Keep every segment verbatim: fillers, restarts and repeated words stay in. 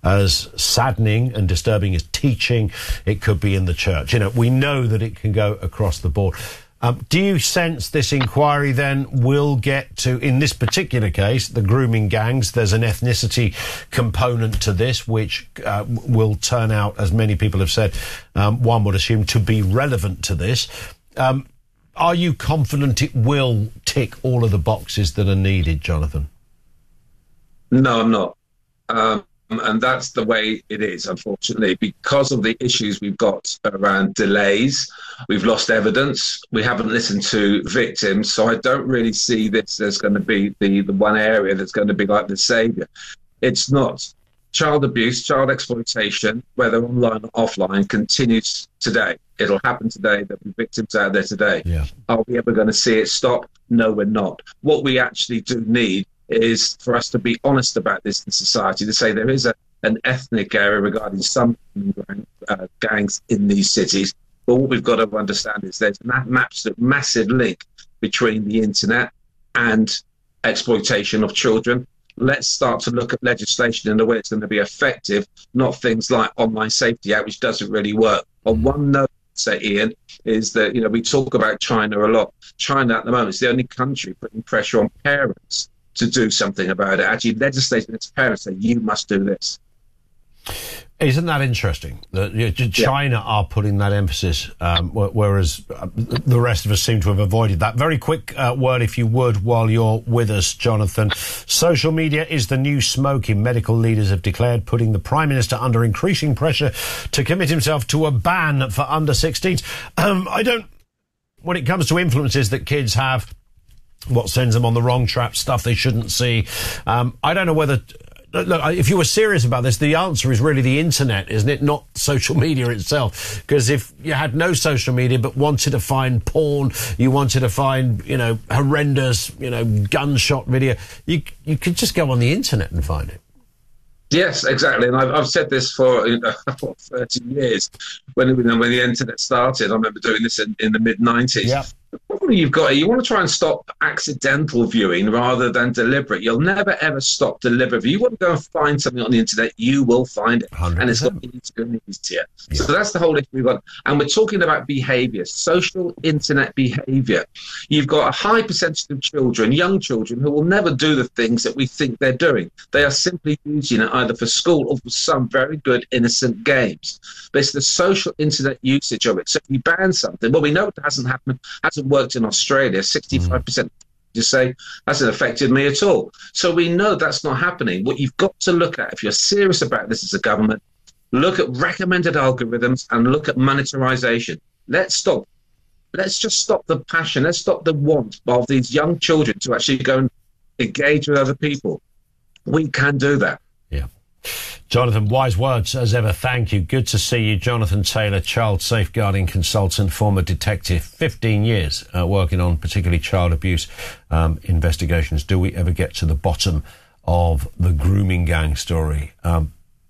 as saddening and disturbing as teaching, it could be in the church. You know, we know that it can go across the board. Um, do you sense this inquiry then will get to, in this particular case, the grooming gangs? There's an ethnicity component to this, which uh, will turn out, as many people have said, um, one would assume, to be relevant to this. Um, are you confident it will tick all of the boxes that are needed, Jonathan? No, I'm not. Um, and that's the way it is, unfortunately, because of the issues we've got around delays. We've lost evidence. We haven't listened to victims. So I don't really see this as going to be the, the one area that's going to be like the saviour. It's not. Child abuse, child exploitation, whether online or offline, continues today. It'll happen today. There'll be victims out there today. Yeah. Are we ever going to see it stop? No, we're not. What we actually do need is for us to be honest about this in society, to say there is a, an ethnic area regarding some uh, gangs in these cities. But what we've got to understand is there's an absolute massive link between the internet and exploitation of children. Let's start to look at legislation in a way it's going to be effective, not things like Online Safety Act, which doesn't really work. On one note, say, Ian, is that, you know, we talk about China a lot. China at the moment is the only country putting pressure on parents to do something about it, actually legislating its parents say, you must do this. Isn't that interesting? That you know, China yeah. are putting that emphasis, um, whereas the rest of us seem to have avoided that. Very quick uh, word, if you would, while you're with us, Jonathan. Social media is the new smoking. Medical leaders have declared, putting the Prime Minister under increasing pressure to commit himself to a ban for under sixteens. Um, I don't... When it comes to influences that kids have, what sends them on the wrong track, stuff they shouldn't see, um, I don't know whether... Look, if you were serious about this, the answer is really the internet, isn't it? Not social media itself. Because if you had no social media but wanted to find porn, you wanted to find, you know, horrendous, you know, gunshot video, you you could just go on the internet and find it. Yes, exactly. And I've, I've said this for, you know, what, thirty years. When, when the internet started, I remember doing this in, in the mid nineties. Yeah. The problem you've got, you want to try and stop accidental viewing rather than deliberate. You'll never, ever stop deliberate viewing. You want to go and find something on the internet, you will find it. one hundred percent. And it's got easier. Yeah. So that's the whole issue we've got. And we're talking about behaviour, social internet behaviour. You've got a high percentage of children, young children, who will never do the things that we think they're doing. They are simply using it either for school or for some very good, innocent games. But it's the social internet usage of it. So if you ban something, well, we know it hasn't happened, hasn't worked in Australia. sixty-five percent just say hasn't affected me at all. So we know that's not happening. What you've got to look at, if you're serious about this as a government, look at recommended algorithms and look at monetarization. Let's stop. Let's just stop the passion. Let's stop the want of these young children to actually go and engage with other people. We can do that. Yeah. Jonathan, wise words as ever. Thank you. Good to see you. Jonathan Taylor, child safeguarding consultant, former detective, fifteen years uh, working on particularly child abuse um, investigations. Do we ever get to the bottom of the grooming gang story? Um,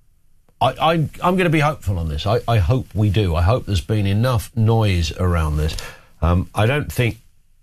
I, I, I'm going to be hopeful on this. I, I hope we do. I hope there's been enough noise around this. Um, I don't think,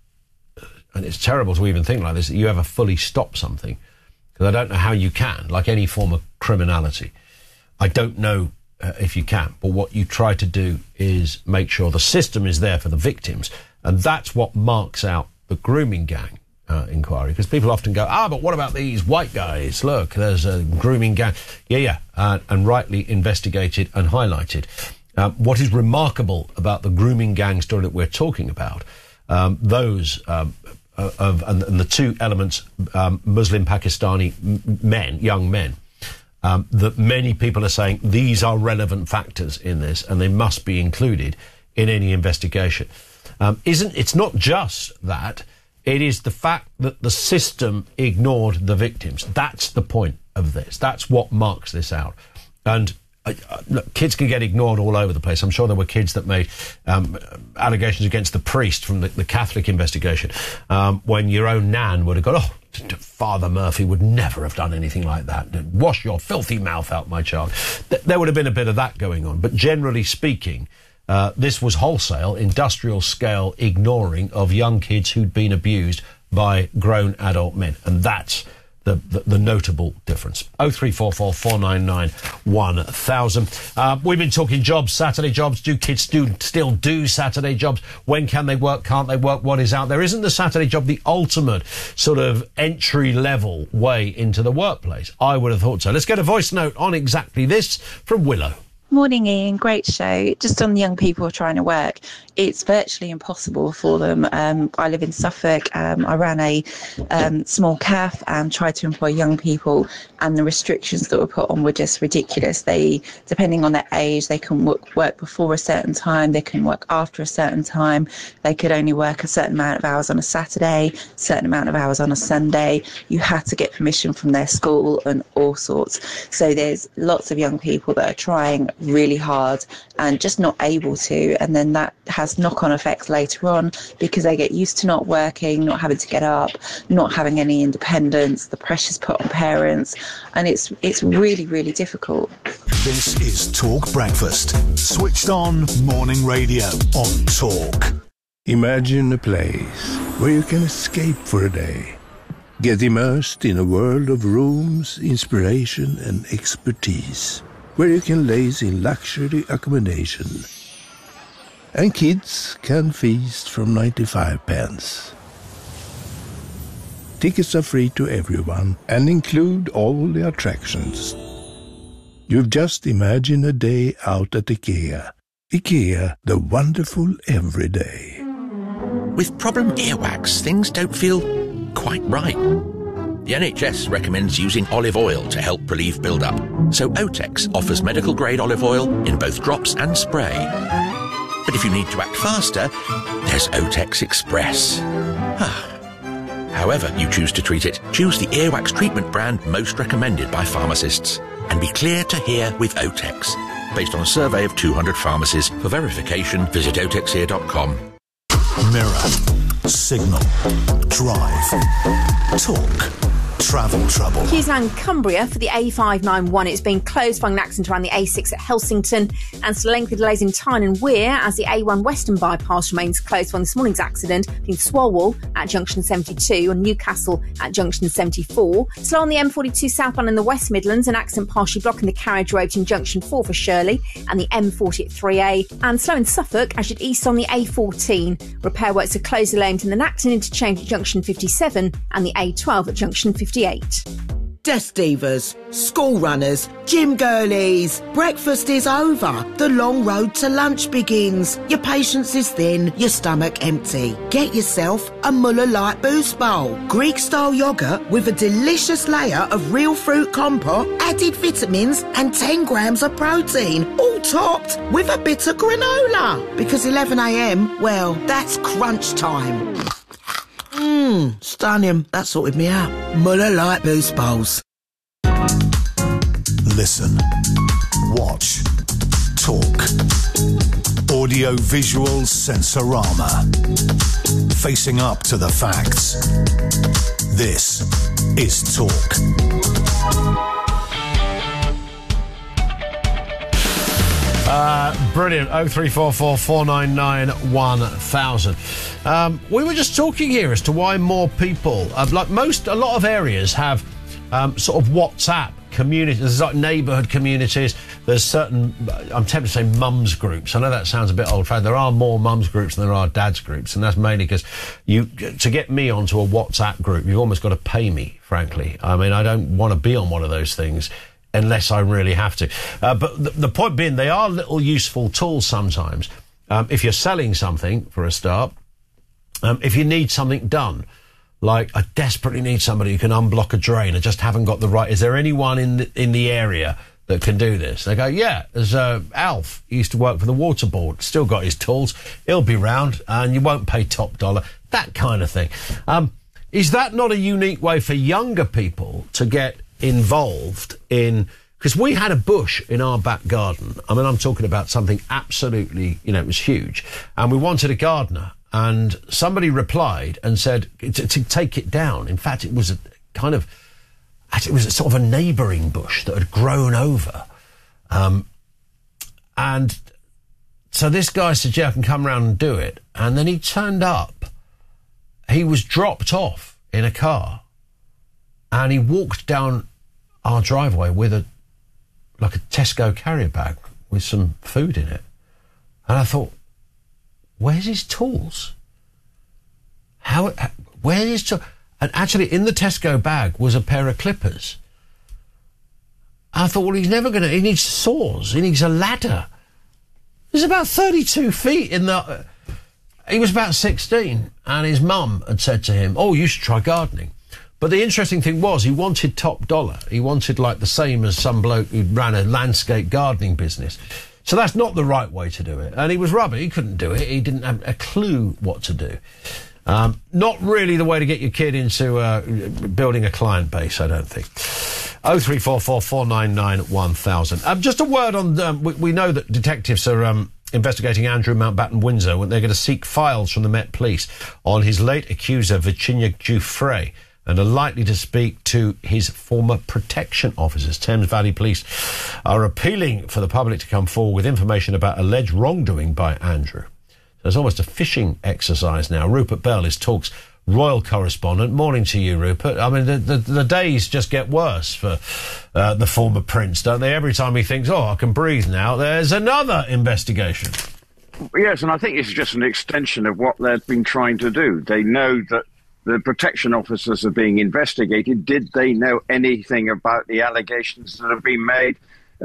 and it's terrible to even think like this, that you ever fully stop something. Because I don't know how you can, like any form of criminality. I don't know uh, if you can, but what you try to do is make sure the system is there for the victims, and that's what marks out the grooming gang uh, inquiry. Because people often go, ah, but what about these white guys? Look, there's a grooming gang. Yeah, yeah, uh, and rightly investigated and highlighted. Um, what is remarkable about the grooming gang story that we're talking about, um, those... Um, Uh, of and, and the two elements, um, Muslim Pakistani m- men, young men, um, that many people are saying these are relevant factors in this and they must be included in any investigation. Um, isn't it's not just that, it is the fact that the system ignored the victims. That's the point of this. That's what marks this out. And Uh, look, kids can get ignored all over the place. I'm sure there were kids that made um, allegations against the priest from the, the Catholic investigation um, when your own nan would have gone, oh, Father Murphy would never have done anything like that. Wash your filthy mouth out, my child. Th- there would have been a bit of that going on. But generally speaking, uh, this was wholesale, industrial scale ignoring of young kids who'd been abused by grown adult men. And that's The, the, the notable difference. oh three four four, four nine nine, one thousand. Uh, we've been talking jobs, Saturday jobs. Do kids do, still do Saturday jobs? When can they work? Can't they work? What is out there? Isn't the Saturday job the ultimate sort of entry-level way into the workplace? I would have thought so. Let's get a voice note on exactly this from Willow. Morning, Ian. Great show. Just on the young people trying to work, it's virtually impossible for them. Um, I live in Suffolk. Um, I ran a um, small cafe and tried to employ young people, and the restrictions that were put on were just ridiculous. They, depending on their age, they can work, work before a certain time, they can work after a certain time, they could only work a certain amount of hours on a Saturday, a certain amount of hours on a Sunday. You had to get permission from their school and all sorts. So there's lots of young people that are trying really hard and just not able to, and then that has knock-on effects later on because they get used to not working, not having to get up, not having any independence, the pressure's put on parents, and it's it's really, really difficult. This is Talk Breakfast, switched on morning radio on Talk. Imagine a place where you can escape for a day. Get immersed in a world of rooms, inspiration and expertise, where you can laze in luxury accommodation. And kids can feast from ninety-five pence. Tickets are free to everyone and include all the attractions. You've just imagined a day out at IKEA. IKEA, the wonderful everyday. With problem earwax, things don't feel quite right. The N H S recommends using olive oil to help relieve build-up, so Otex offers medical-grade olive oil in both drops and spray. But if you need to act faster, there's Otex Express. However you choose to treat it, choose the earwax treatment brand most recommended by pharmacists, and be clear to hear with Otex. Based on a survey of two hundred pharmacies. For verification, visit otex ear dot com. Mirror, Signal, Drive, Talk, Travel Trouble. Queensland, Cumbria for the A five ninety-one. It's been closed following an accident around the A six at Helsington, and still lengthy delays in Tyne and Weir as the A one Western bypass remains closed following this morning's accident between Swalwell at junction seventy-two and Newcastle at junction seventy-four. Slow on the M forty-two southbound in the West Midlands, an accident partially blocking the carriage road between junction four for Shirley and the M forty at three A, and slow in Suffolk as you'd east on the A fourteen. Repair works are closed the lane in the Nacton interchange at junction fifty-seven and the A twelve at junction fifty-eight. Desk divas, school runners, gym girlies. Breakfast is over. The long road to lunch begins. Your patience is thin, your stomach empty. Get yourself a Muller Light Boost Bowl. Greek-style yoghurt with a delicious layer of real fruit compote, added vitamins and ten grams of protein. All topped with a bit of granola. Because eleven a m, well, that's crunch time. Mmm, stunning. That sorted me out. Muller Light Boost Bowls. Listen, watch, talk. Audio visual sensorama. Facing up to the facts. This is Talk. Uh, brilliant. oh three four four, four nine nine, one thousand. Um, we were just talking here as to why more people, uh, like most, a lot of areas have um, sort of WhatsApp communities. There's like neighbourhood communities. There's certain, I'm tempted to say mums groups. I know that sounds a bit old-fashioned. There are more mums groups than there are dads groups, and that's mainly because you, to get me onto a WhatsApp group, you've almost got to pay me, frankly. I mean, I don't want to be on one of those things unless I really have to. Uh, but the, the point being, they are little useful tools sometimes. Um, if you're selling something, for a start, um, if you need something done, like I desperately need somebody who can unblock a drain, I just haven't got the right... Is there anyone in the, in the area that can do this? They go, yeah, there's uh, Alf. He used to work for the water board, still got his tools. He'll be round and you won't pay top dollar. That kind of thing. Um, is that not a unique way for younger people to get involved in, because we had a bush in our back garden. I mean, I'm talking about something absolutely, you know, it was huge, and we wanted a gardener, and somebody replied and said to, to take it down. In fact, it was a kind of, it was a sort of a neighbouring bush that had grown over, um, and so this guy said, yeah, I can come round and do it, and then he turned up. He was dropped off in a car. and he walked down our driveway with a like a Tesco carrier bag with some food in it. And I thought, where's his tools? How? Where's his tools? And actually, in the Tesco bag was a pair of clippers. I thought, well, he's never going to... He needs saws. He needs a ladder. There's about thirty-two feet in the... He was about sixteen, and his mum had said to him, oh, you should try gardening. But the interesting thing was he wanted top dollar. He wanted, like, the same as some bloke who ran a landscape gardening business. So that's not the right way to do it. And he was rubber. He couldn't do it. He didn't have a clue what to do. Um, not really the way to get your kid into uh, building a client base, I don't think. oh three four four, four nine nine, one thousand. Um, just a word on... Um, we, we know that detectives are um, investigating Andrew Mountbatten Windsor when they're going to seek files from the Met Police on his late accuser, Virginia Giuffre, and are likely to speak to his former protection officers. Thames Valley Police are appealing for the public to come forward with information about alleged wrongdoing by Andrew. There's almost a fishing exercise now. Rupert Bell is Talk's royal correspondent. Morning to you, Rupert. I mean, the, the, the days just get worse for uh, the former prince, don't they? Every time he thinks, oh, I can breathe now, there's another investigation. Yes, and I think it's just an extension of what they've been trying to do. They know that the protection officers are being investigated. Did they know anything about the allegations that have been made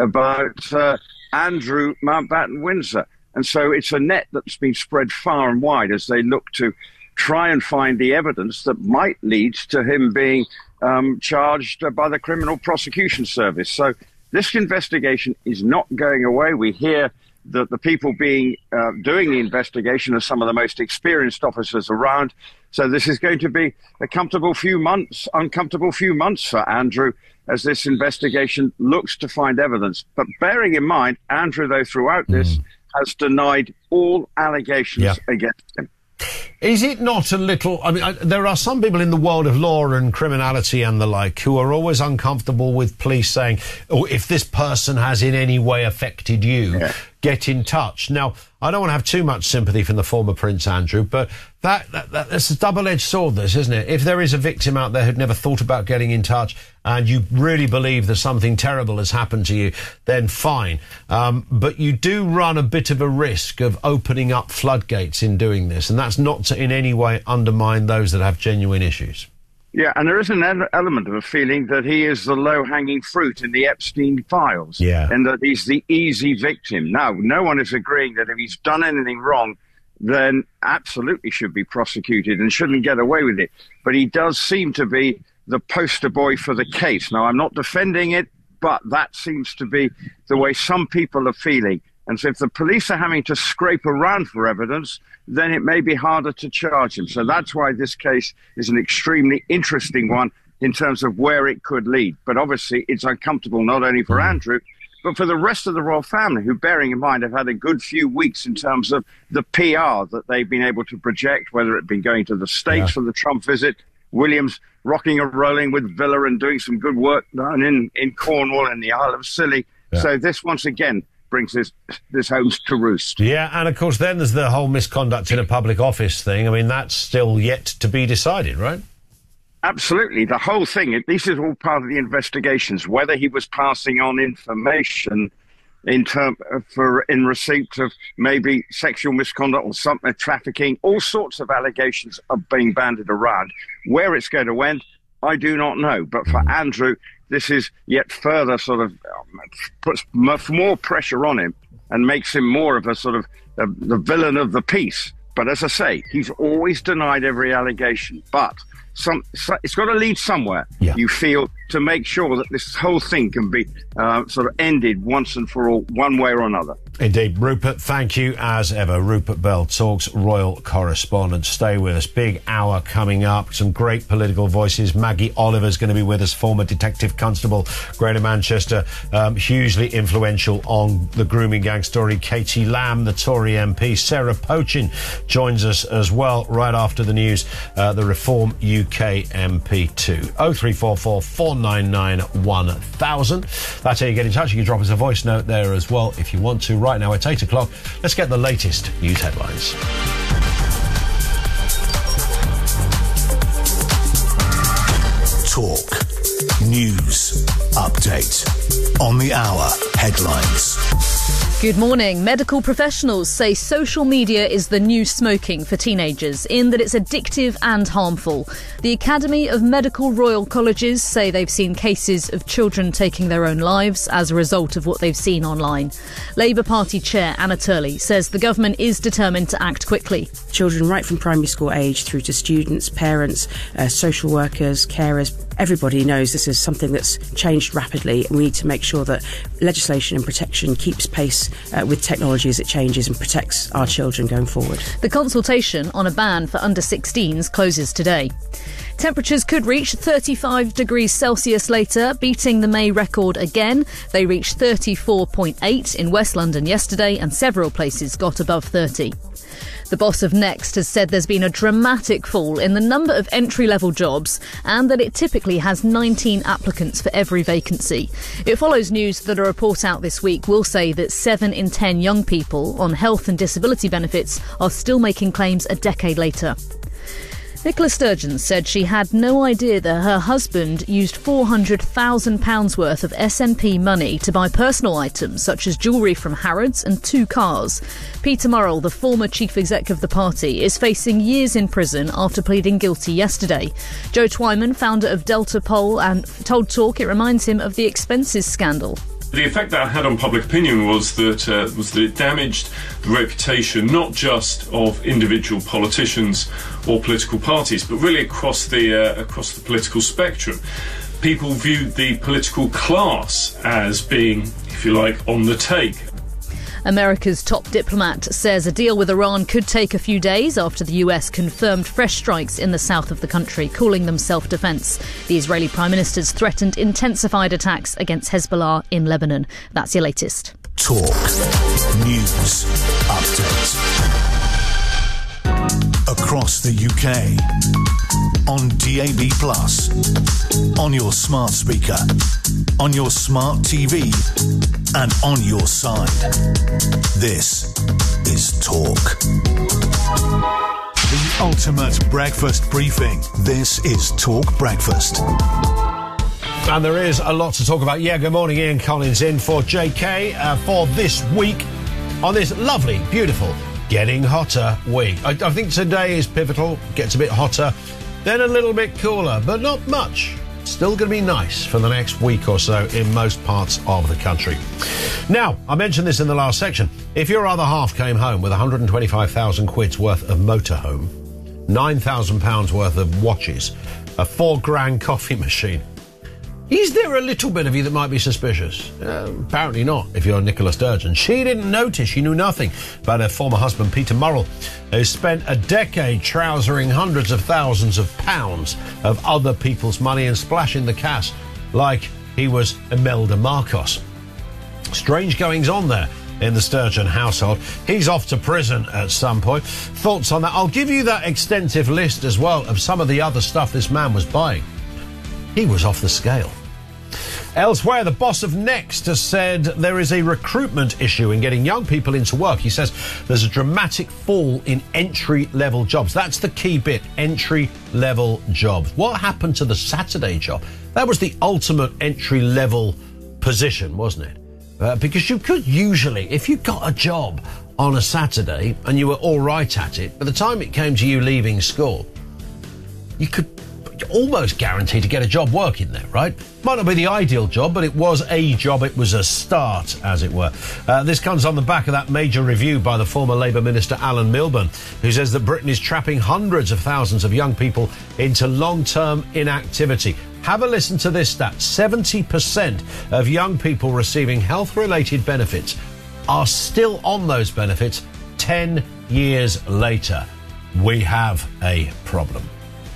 about uh, Andrew Mountbatten Windsor? And so it's a net that's been spread far and wide as they look to try and find the evidence that might lead to him being um, charged by the Criminal Prosecution Service. So this investigation is not going away. We hear that the people being uh, doing the investigation are some of the most experienced officers around. So this is going to be a comfortable few months, uncomfortable few months for Andrew as this investigation looks to find evidence. But bearing in mind, Andrew, though, throughout this, mm. has denied all allegations yeah. against him. Is it not a little... I mean, I, there are some people in the world of law and criminality and the like who are always uncomfortable with police saying, oh, if this person has in any way affected you, yeah. get in touch. Now, I don't want to have too much sympathy from the former Prince Andrew, but that, that, that that's a double-edged sword, this, isn't it? If there is a victim out there who'd never thought about getting in touch and you really believe that something terrible has happened to you, then fine. Um, but you do run a bit of a risk of opening up floodgates in doing this, and that's not to in any way undermine those that have genuine issues. Yeah, and there is an element of a feeling that he is the low-hanging fruit in the Epstein files, yeah. and that he's the easy victim. Now, no one is agreeing that if he's done anything wrong, then absolutely should be prosecuted and shouldn't get away with it. But he does seem to be the poster boy for the case. Now, I'm not defending it, but that seems to be the way some people are feeling. And so if the police are having to scrape around for evidence, then it may be harder to charge him. So that's why this case is an extremely interesting one in terms of where it could lead. But obviously, it's uncomfortable not only for Andrew, but for the rest of the royal family, who, bearing in mind, have had a good few weeks in terms of the P R that they've been able to project, whether it be going to the States yeah. for the Trump visit, William's rocking and rolling with Villa and doing some good work down in, in Cornwall and the Isle of Scilly. Yeah. So this, once again, brings this this home to roost. Yeah, and of course then there's the whole misconduct in a public office thing. I mean, that's still yet to be decided, right? Absolutely. The whole thing, this is all part of the investigations, whether he was passing on information in term for in receipt of maybe sexual misconduct or something, trafficking, all sorts of allegations are being bandied around. Where it's going to end, I do not know. But for mm. Andrew, this is yet further sort of um, puts more pressure on him and makes him more of a sort of uh, the villain of the piece. But as I say, he's always denied every allegation. But some, so it's got to lead somewhere, yeah. you feel, to make sure that this whole thing can be uh, sort of ended once and for all, one way or another. Indeed. Rupert, thank you as ever. Rupert Bell, Talk's royal correspondent. Stay with us. Big hour coming up. Some great political voices. Maggie Oliver's going to be with us, former detective constable, Greater Manchester, um, hugely influential on the grooming gang story. Katie Lamb, the Tory M P. Sarah Pochin joins us as well right after the news. Uh, the Reform U K M P too. oh three four four, four nine nine, one thousand. That's how you get in touch. You can drop us a voice note there as well if you want to. Right now at eight o'clock, let's get the latest news headlines. Talk News update on the hour headlines. Good morning. Medical professionals say social media is the new smoking for teenagers in that it's addictive and harmful. The Academy of Medical Royal Colleges say they've seen cases of children taking their own lives as a result of what they've seen online. Labour Party Chair Anna Turley says the government is determined to act quickly. Children right from primary school age through to students, parents, uh, social workers, carers, everybody knows this is something that's changed rapidly, and we need to make sure that legislation and protection keeps pace uh, with technology as it changes and protects our children going forward. The consultation on a ban for under sixteens closes today. Temperatures could reach thirty-five degrees Celsius later, beating the May record again. They reached thirty-four point eight in West London yesterday, and several places got above thirty. The boss of Next has said there's been a dramatic fall in the number of entry-level jobs and that it typically has nineteen applicants for every vacancy. It follows news that a report out this week will say that seven in ten young people on health and disability benefits are still making claims a decade later. Nicola Sturgeon said she had no idea that her husband used four hundred thousand pounds worth of S N P money to buy personal items such as jewellery from Harrods and two cars. Peter Murrell, the former chief exec of the party, is facing years in prison after pleading guilty yesterday. Joe Twyman, founder of Delta Poll, and told Talk it reminds him of the expenses scandal. The effect that had on public opinion was that uh, was that it damaged the reputation not just of individual politicians or political parties, but really across the uh, across the political spectrum. People viewed the political class as being, if you like, on the take. America's top diplomat says a deal with Iran could take a few days after the U S confirmed fresh strikes in the south of the country, calling them self-defense. The Israeli Prime Minister's threatened intensified attacks against Hezbollah in Lebanon. That's your latest. Talk News Update. Across the U K. On D A B plus, on your smart speaker, on your smart T V, and on your side. This is Talk. The ultimate breakfast briefing. This is Talk Breakfast. And there is a lot to talk about. Yeah, good morning. Ian Collins in for J K uh, for this week on this lovely, beautiful, getting hotter week. I, I think today is pivotal. Gets a bit hotter, then a little bit cooler, but not much. Still going to be nice for the next week or so in most parts of the country. Now, I mentioned this in the last section. If your other half came home with one hundred twenty-five thousand quid's worth of motorhome, nine thousand pounds worth of watches, a four grand coffee machine, is there a little bit of you that might be suspicious? Uh, apparently not, if you're Nicola Sturgeon. She didn't notice, she knew nothing about her former husband, Peter Murrell, who spent a decade trousering hundreds of thousands of pounds of other people's money and splashing the cash like he was Imelda Marcos. Strange goings on there in the Sturgeon household. He's off to prison at some point. Thoughts on that? I'll give you that extensive list as well of some of the other stuff this man was buying. He was off the scale. Elsewhere, the boss of Next has said there is a recruitment issue in getting young people into work. He says there's a dramatic fall in entry-level jobs. That's the key bit, entry-level jobs. What happened to the Saturday job? That was the ultimate entry-level position, wasn't it? Uh, because you could usually, if you got a job on a Saturday and you were all right at it, by the time it came to you leaving school, you could almost guaranteed to get a job working there, right? Might not be the ideal job, but it was a job. It was a start, as it were. Uh, this comes on the back of that major review by the former Labour Minister Alan Milburn, who says that Britain is trapping hundreds of thousands of young people into long-term inactivity. Have a listen to this stat. seventy percent of young people receiving health-related benefits are still on those benefits ten years later. We have a problem.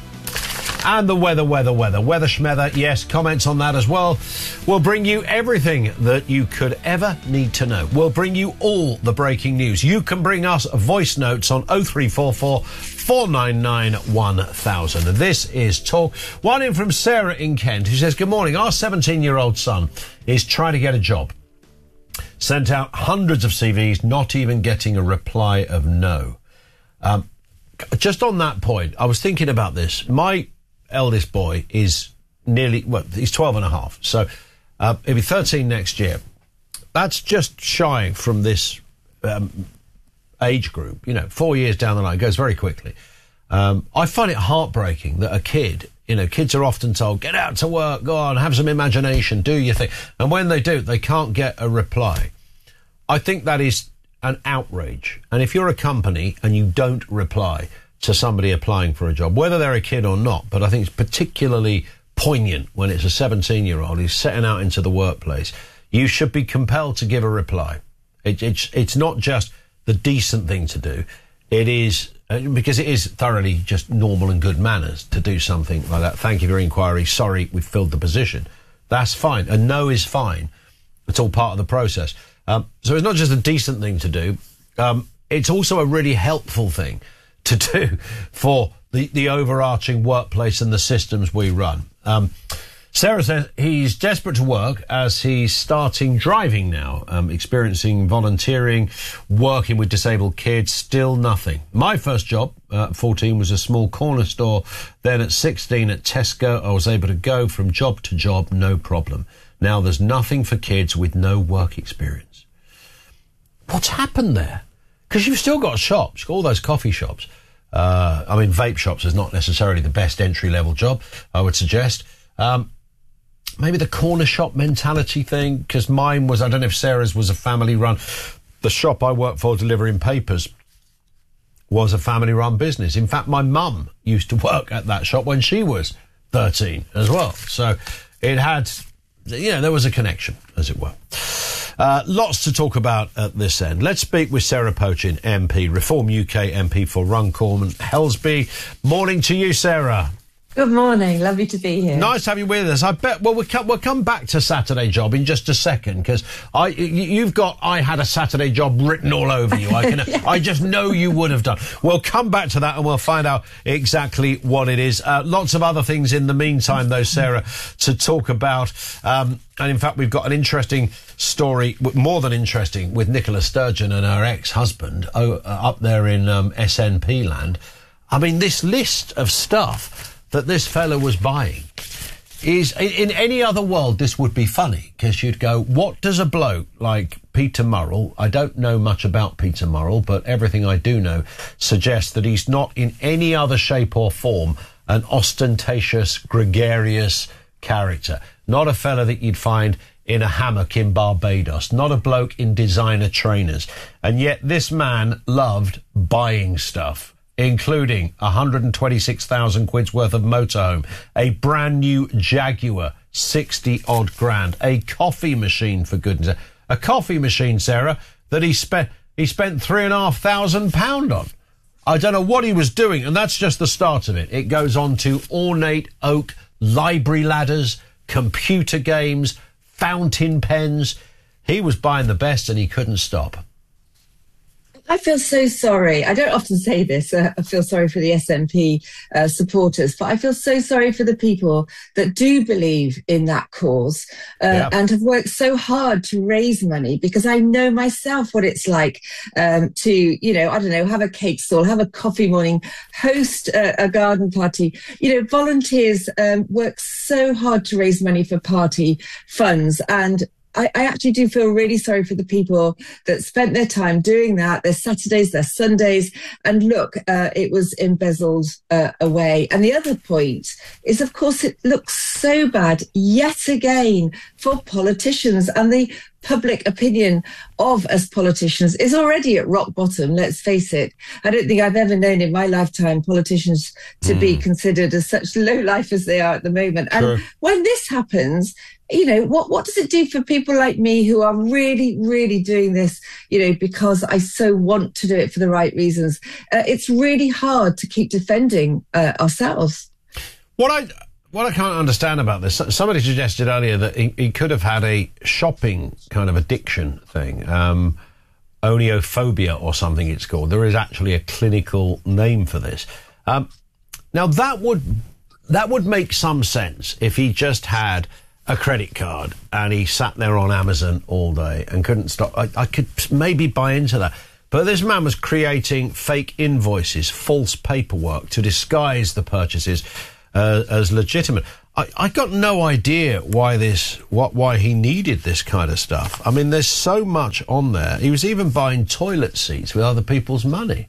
And the weather, weather, weather, weather schmeather. Yes, comments on that as well. We'll bring you everything that you could ever need to know. We'll bring you all the breaking news. You can bring us voice notes on oh three four four, four nine nine, one thousand. This is Talk. One in from Sarah in Kent, who says, good morning. Our seventeen-year-old son is trying to get a job. Sent out hundreds of C Vs, not even getting a reply of no. Um, just on that point, I was thinking about this. My eldest boy is nearly, well, he's twelve and a half. So uh, he'll be thirteen next year. That's just shy from this um, age group. You know, four years down the line, it goes very quickly. Um, I find it heartbreaking that a kid, you know, kids are often told, get out to work, go on, have some imagination, do your thing. And when they do, they can't get a reply. I think that is an outrage. And if you're a company and you don't reply to somebody applying for a job, whether they're a kid or not, but I think it's particularly poignant when it's a seventeen-year-old who's setting out into the workplace, you should be compelled to give a reply. It, it's, it's not just the decent thing to do. It is, uh, because it is thoroughly just normal and good manners to do something like that. Thank you for your inquiry. Sorry, we've filled the position. That's fine. A no is fine. It's all part of the process. Um, so it's not just a decent thing to do. Um, it's also a really helpful thing to do for the, the overarching workplace and the systems we run. Um, Sarah says he's desperate to work as he's starting driving now, um, experiencing volunteering, working with disabled kids, still nothing. My first job uh, at fourteen was a small corner store. Then at sixteen at Tesco, I was able to go from job to job, no problem. Now there's nothing for kids with no work experience. What's happened there? Because you've still got shops, all those coffee shops. Uh, I mean, vape shops is not necessarily the best entry-level job, I would suggest. Um, maybe the corner shop mentality thing, because mine was, I don't know if Sarah's was a family-run. The shop I worked for delivering papers was a family-run business. In fact, my mum used to work at that shop when she was thirteen as well. So it had, you know, there was a connection, as it were. Uh, lots to talk about at this end. Let's speak with Sarah Pochin, M P, Reform U K M P for Runcorn and Helsby. Morning to you, Sarah. Good morning. Lovely to be here. Nice to have you with us. I bet. Well, we'll come, we'll come back to Saturday Job in just a second, because I, you've got I had a Saturday Job written all over you. I can. Yeah. I just know you would have done. We'll come back to that and we'll find out exactly what it is. Uh, lots of other things in the meantime, though, Sarah, to talk about. Um, and in fact, we've got an interesting story, more than interesting, with Nicola Sturgeon and her ex-husband oh, uh, up there in um, S N P land. I mean, this list of stuff that this fella was buying is, in any other world, this would be funny, because you'd go, what does a bloke like Peter Murrell, I don't know much about Peter Murrell, but everything I do know suggests that he's not in any other shape or form an ostentatious, gregarious character. Not a fella that you'd find in a hammock in Barbados, not a bloke in designer trainers. And yet this man loved buying stuff, including one hundred twenty-six thousand quid's worth of motorhome, a brand new Jaguar, sixty odd grand, a coffee machine, for goodness sake. A coffee machine, Sarah, that he spent he spent three and a half thousand pound on. I don't know what he was doing, and that's just the start of it. It goes on to ornate oak library ladders, computer games, fountain pens. He was buying the best and he couldn't stop. I feel so sorry. I don't often say this. Uh, I feel sorry for the S N P uh, supporters, but I feel so sorry for the people that do believe in that cause uh, yeah. and have worked so hard to raise money, because I know myself what it's like um, to, you know, I don't know, have a cake stall, have a coffee morning, host a, a garden party. You know, volunteers um, work so hard to raise money for party funds, and I, I actually do feel really sorry for the people that spent their time doing that, their Saturdays, their Sundays, and look, uh, it was embezzled uh, away. And the other point is, of course, it looks so bad yet again for politicians, and the public opinion of us politicians is already at rock bottom, let's face it. I don't think I've ever known in my lifetime politicians to mm. be considered as such low life as they are at the moment. Sure. And when this happens, you know, what, what does it do for people like me who are really, really doing this, you know, because I so want to do it for the right reasons? Uh, it's really hard to keep defending uh, ourselves. What I... What I can't understand about this, somebody suggested earlier that he, he could have had a shopping kind of addiction thing, um, oniophobia or something it's called. There is actually a clinical name for this. Um, now, that would that would make some sense if he just had a credit card and he sat there on Amazon all day and couldn't stop. I, I could maybe buy into that. But this man was creating fake invoices, false paperwork to disguise the purchases Uh, as legitimate. I, I got no idea why this, what, why he needed this kind of stuff. I mean, there's so much on there. He was even buying toilet seats with other people's money.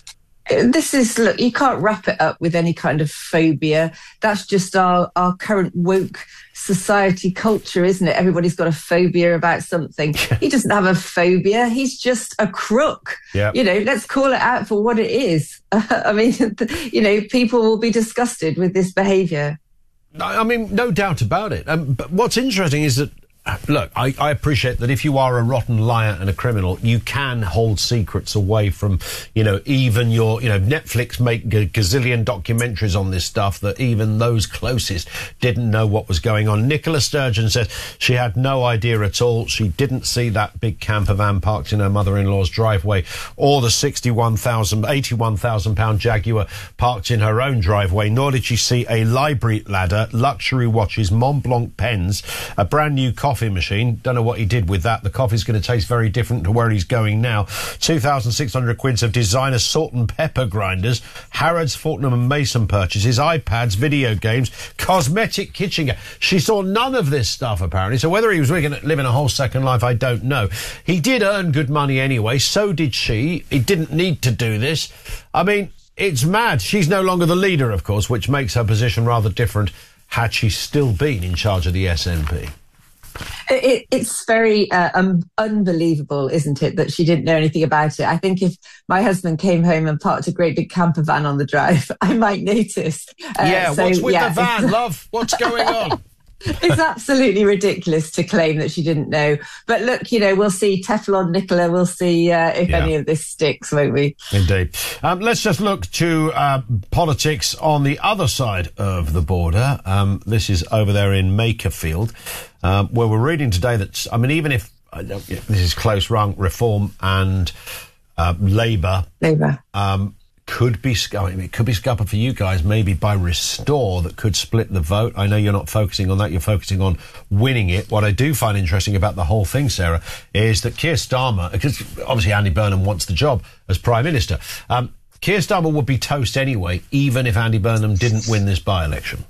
This is, look, you can't wrap it up with any kind of phobia. That's just our, our current woke society culture, isn't it? Everybody's got a phobia about something. He doesn't have a phobia. He's just a crook. Yep. You know, let's call it out for what it is. I mean, you know, people will be disgusted with this behaviour. I mean, no doubt about it. Um, but what's interesting is that, look, I, I appreciate that if you are a rotten liar and a criminal, you can hold secrets away from, you know, even your, you know, Netflix make a gazillion documentaries on this stuff that even those closest didn't know what was going on. Nicola Sturgeon says she had no idea at all. She didn't see that big camper van parked in her mother-in-law's driveway or the sixty-one thousand, eighty-one thousand pound Jaguar parked in her own driveway, nor did she see a library ladder, luxury watches, Mont Blanc pens, a brand new coffee machine. Don't know what he did with that. The coffee's going to taste very different to where he's going now. two thousand six hundred quids of designer salt and pepper grinders, Harrods, Fortnum and Mason purchases, iPads, video games, cosmetic kitchen. She saw none of this stuff, apparently. So whether he was living a whole second life, I don't know. He did earn good money anyway. So did she. He didn't need to do this. I mean, it's mad. She's no longer the leader, of course, which makes her position rather different had she still been in charge of the S N P. It, it's very uh, um, unbelievable, isn't it, that she didn't know anything about it. I think if my husband came home and parked a great big camper van on the drive, I might notice. Uh, yeah, so, what's with yeah. the van, love? What's going on? It's absolutely ridiculous to claim that she didn't know. But look, you know, we'll see Teflon Nicola. We'll see uh, if yeah. any of this sticks, won't we? Indeed. Um, let's just look to uh, politics on the other side of the border. Um, this is over there in Makerfield, um, where we're reading today that, I mean, even if uh, this is close run, Reform and uh, Labour. Labour. Um, could be, I mean, it could be scuppered for you guys, maybe by Restore, that could split the vote. I know you're not focusing on that, you're focusing on winning it. What I do find interesting about the whole thing, Sarah, is that Keir Starmer, because obviously Andy Burnham wants the job as Prime Minister, um, Keir Starmer would be toast anyway, even if Andy Burnham didn't win this by-election.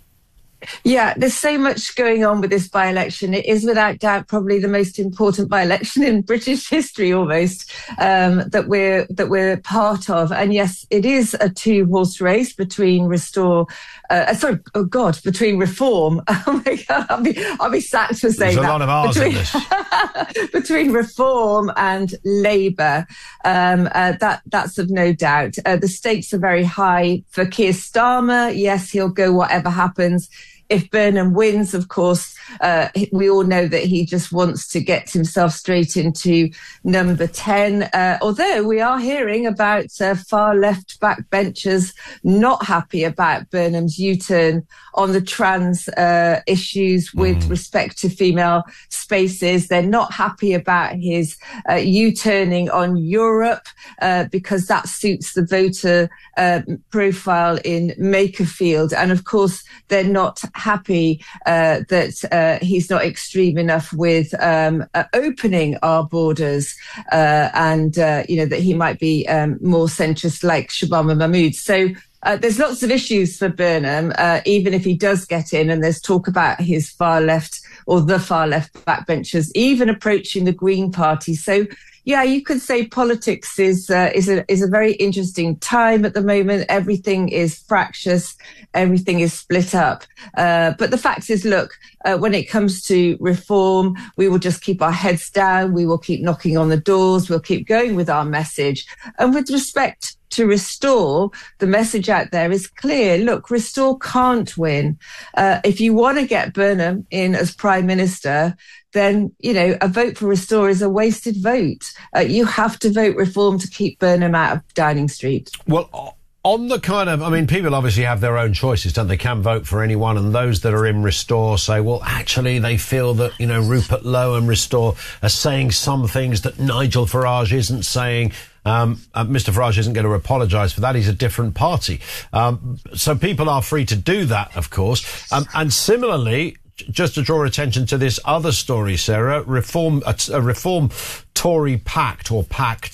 Yeah, there's so much going on with this by-election. It is without doubt probably the most important by-election in British history, almost, um, that we're that we're part of. And yes, it is a two-horse race between Restore, uh, sorry, oh God, between Reform. Oh my God, I'll be I'll be sacked for saying that. There's a lot of R's between, in this. between Reform and Labour. Um, uh, that that's of no doubt. Uh, the stakes are very high for Keir Starmer. Yes, he'll go whatever happens. If Burnham wins, of course, uh, we all know that he just wants to get himself straight into number ten. Uh, although we are hearing about uh, far left backbenchers not happy about Burnham's U-turn on the trans uh, issues with mm. respect to female spaces. They're not happy about his uh, U-turning on Europe uh, because that suits the voter uh, profile in Makerfield. And of course, they're not happy uh, that uh, he's not extreme enough with um, uh, opening our borders uh, and, uh, you know, that he might be um, more centrist like Shabana Mahmood. So uh, there's lots of issues for Burnham, uh, even if he does get in, and there's talk about his far left or the far left backbenchers even approaching the Green Party. So yeah, you could say politics is uh, is a is a very interesting time at the moment. Everything is fractious, everything is split up. Uh, but the fact is, look, uh, when it comes to reform, we will just keep our heads down. We will keep knocking on the doors. We'll keep going with our message. And with respect to Restore, the message out there is clear. Look, Restore can't win. Uh, if you want to get Burnham in as Prime Minister, then, you know, a vote for Restore is a wasted vote. Uh, you have to vote Reform to keep Burnham out of Downing Street. Well, on the kind of, I mean, people obviously have their own choices, don't they? Can vote for anyone, and those that are in Restore say, well, actually, they feel that, you know, Rupert Lowe and Restore are saying some things that Nigel Farage isn't saying. Um, uh, Mister Farage isn't going to apologise for that. He's a different party. Um, so people are free to do that, of course. Um, and similarly, just to draw attention to this other story, Sarah, reform, a, a reform Tory pact or pacts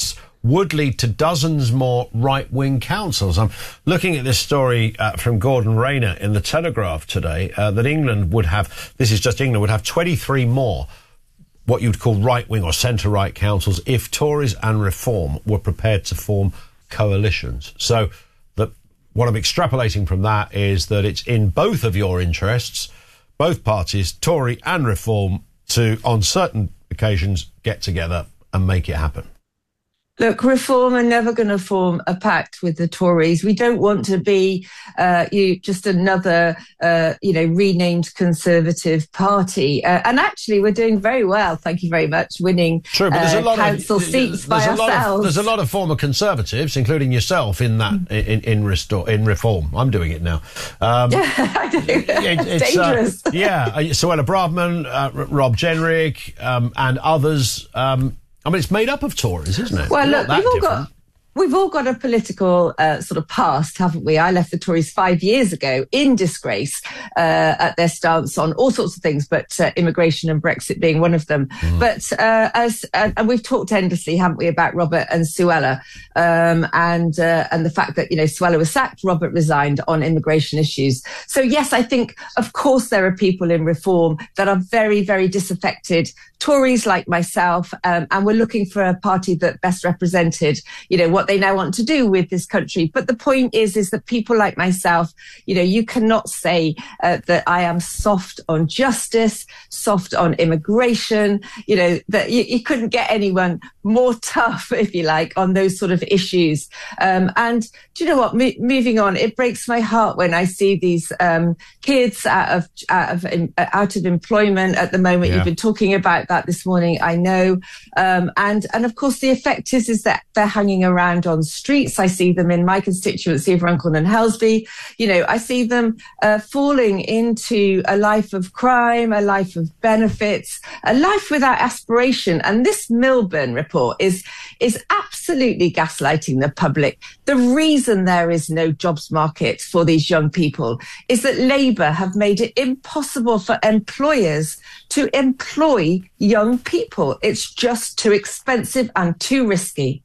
would lead to dozens more right-wing councils. I'm looking at this story uh, from Gordon Rayner in the Telegraph today, uh, that England would have, this is just England, would have twenty-three more what you'd call right-wing or centre-right councils if Tories and Reform were prepared to form coalitions. So that what I'm extrapolating from that is that it's in both of your interests, both parties, Tory and Reform, to, on certain occasions, get together and make it happen. Look, Reform are never going to form a pact with the Tories. We don't want to be uh, you just another, uh, you know, renamed Conservative Party. Uh, and actually, we're doing very well, thank you very much, winning True, but there's uh, a lot council of, seats by there's a ourselves. Lot of, there's a lot of former Conservatives, including yourself, in that mm. in in, restore, in Reform. I'm doing it now. Um, I do. It, it's dangerous. Uh, yeah, uh, Suella Braverman, uh, Rob Jenrick, um, and others. Um, I mean, it's made up of Tories, isn't it? Well, Not look, we've all different. got we've all got a political uh, sort of past, haven't we? I left the Tories five years ago in disgrace uh, at their stance on all sorts of things, but uh, immigration and Brexit being one of them. Mm. But uh, as uh, and we've talked endlessly, haven't we, about Robert and Suella, um, and uh, and the fact that, you know, Suella was sacked, Robert resigned on immigration issues. So yes, I think of course there are people in Reform that are very, very disaffected. Tories like myself, um, and we're looking for a party that best represented, you know, what they now want to do with this country. But the point is, is that people like myself, you know, you cannot say uh, that I am soft on justice, soft on immigration, you know, that you, you couldn't get anyone more tough, if you like, on those sort of issues. Um, and do you know what? Mo- moving on, it breaks my heart when I see these um, kids out of out of in, out of employment at the moment. Yeah. You've been talking about that this morning, I know. Um, and, and of course, the effect is, is that they're hanging around on streets. I see them in my constituency of Runcorn and Helsby. You know, I see them uh, falling into a life of crime, a life of benefits, a life without aspiration. And this Milburn report is, is absolutely gaslighting the public. The reason there is no jobs market for these young people is that Labour have made it impossible for employers to employ young people. It's just too expensive and too risky.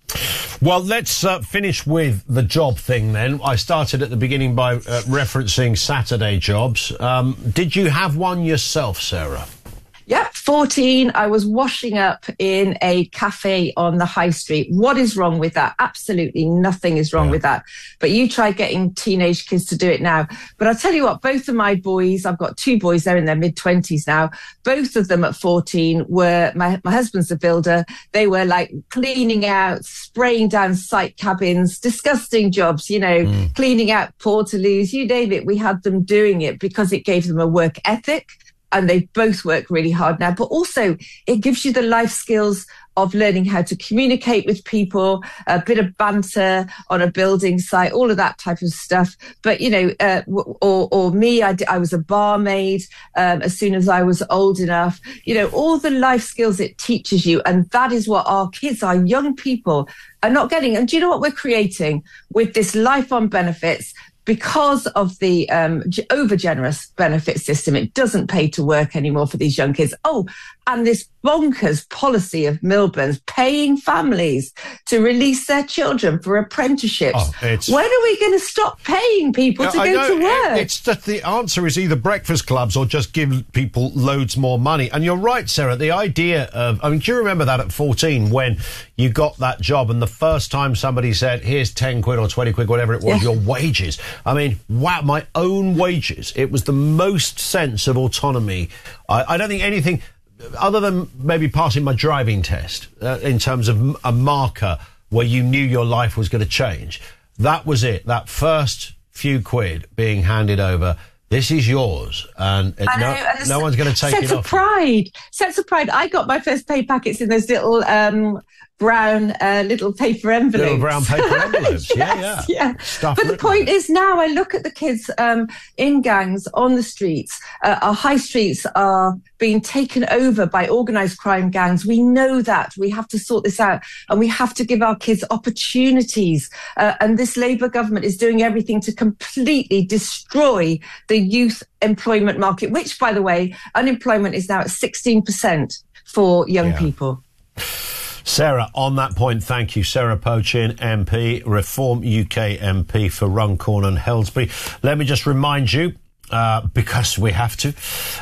Well, let's uh, finish with the job thing then. I started at the beginning by uh, referencing Saturday jobs. Um, did you have one yourself, Sarah? Yep, fourteen. I was washing up in a cafe on the high street. What is wrong with that? Absolutely nothing is wrong yeah. with that. But you try getting teenage kids to do it now. But I'll tell you what, both of my boys, I've got two boys, they're in their mid-twenties now. Both of them at fourteen were, my, my husband's a builder. They were like cleaning out, spraying down site cabins, disgusting jobs, you know, mm. cleaning out portaloos, you name it. We had them doing it because it gave them a work ethic. And they both work really hard now, but also it gives you the life skills of learning how to communicate with people, a bit of banter on a building site, all of that type of stuff. But, you know, uh, or, or me, I, I was a barmaid um, as soon as I was old enough, you know, all the life skills it teaches you. And that is what our kids, our young people are not getting. And do you know what we're creating with this life on benefits? Because of the um, over-generous benefit system, it doesn't pay to work anymore for these young kids. Oh, and this bonkers policy of Milburn's paying families to release their children for apprenticeships. Oh, when are we going to stop paying people yeah, to go to work? It's just the answer is either breakfast clubs or just give people loads more money. And you're right, Sarah, the idea of, I mean, do you remember that at fourteen when you got that job and the first time somebody said, here's ten quid or twenty quid, whatever it was, yeah. your wages. I mean, wow, my own wages. It was the most sense of autonomy. I, I don't think anything, other than maybe passing my driving test, uh, in terms of a marker where you knew your life was going to change. That was it. That first few quid being handed over. This is yours, and it, no, and no one's going to take it off. Sense of pride. Sense of pride. I got my first pay packets in those little um, brown uh, little paper envelopes. Little brown paper envelopes. yes, yeah, yeah. yeah. Stuff but the point is now I look at the kids um, in gangs on the streets. Uh, our high streets are being taken over by organised crime gangs. We know that. We have to sort this out, and we have to give our kids opportunities. Uh, and this Labour government is doing everything to completely destroy the youth employment market, which, by the way, unemployment is now at sixteen percent for young yeah. people. Sarah, on that point, thank you. Sarah Pochin, M P, Reform U K M P for Runcorn and Helsbury. Let me just remind you, uh, because we have to,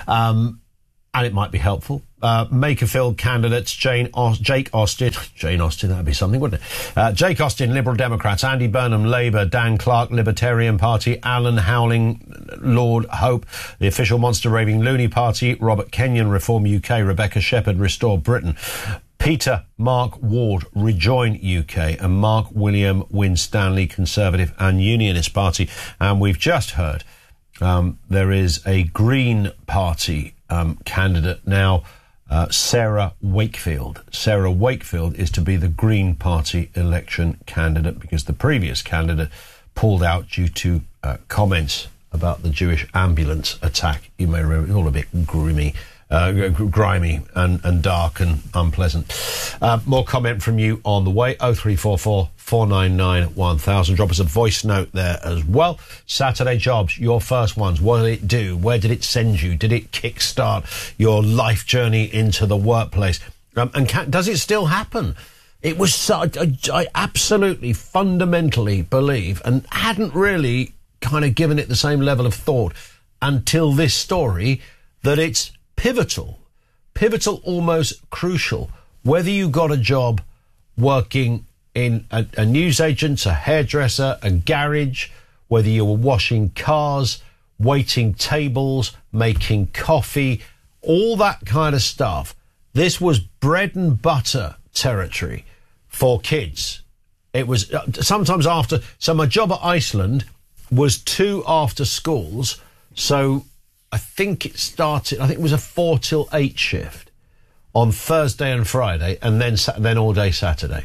um, and it might be helpful, uh, Makerfield candidates Jane Aus- Jake Austin, Jane Austen, that'd be something, wouldn't it? Uh, Jake Austin, Liberal Democrats, Andy Burnham, Labour, Dan Clark, Libertarian Party, Alan Howling, Lord Hope, the official Monster Raving Looney Party, Robert Kenyon, Reform U K, Rebecca Shepherd, Restore Britain, Peter Mark Ward, Rejoin U K, and Mark William Winstanley, Conservative and Unionist Party. And we've just heard um, there is a Green Party um, candidate now, uh, Sarah Wakefield. Sarah Wakefield is to be the Green Party election candidate because the previous candidate pulled out due to uh, comments about the Jewish ambulance attack. You may remember, all a bit grimy. Uh, grimy and, and dark and unpleasant. Uh, more comment from you on the way. oh three four four, four nine nine, one thousand. Drop us a voice note there as well. Saturday Jobs, your first ones. What did it do? Where did it send you? Did it kickstart your life journey into the workplace? Um, and can, does it still happen? It was so, I, I absolutely fundamentally believe and hadn't really kind of given it the same level of thought until this story that it's pivotal, pivotal, almost crucial, whether you got a job working in a, a newsagent, a hairdresser, a garage, whether you were washing cars, waiting tables, making coffee, all that kind of stuff. This was bread and butter territory for kids. It was uh, sometimes after, so my job at Iceland was two after schools, so I think it started, I think it was a four till eight shift on Thursday and Friday, and then then all day Saturday.